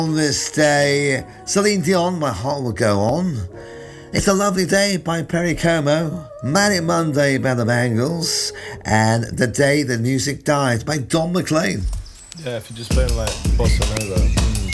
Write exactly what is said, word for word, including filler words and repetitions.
On this day, Celine Dion, My Heart Will Go On. It's a Lovely Day by Perry Como. Manic Monday by the Bangles. And The Day the Music Died by Don McLean. Yeah, if you just play like bossa nova. Mm.